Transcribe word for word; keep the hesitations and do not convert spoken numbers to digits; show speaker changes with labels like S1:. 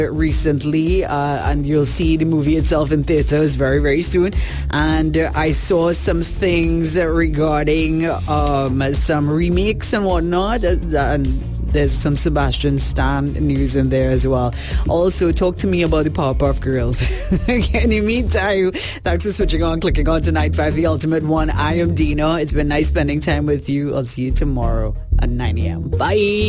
S1: recently, uh, and you'll see the movie itself in theaters very, very soon. And uh, I saw some things regarding um, some remakes and whatnot, and there's some Sebastian Stan news in there as well. Also, talk to me about the Powerpuff Girls. In the meantime, thanks for switching on, clicking on to Night five, the Ultimate One. I am Dina. It's been nice spending time with you. I'll see you tomorrow at nine a.m. Bye.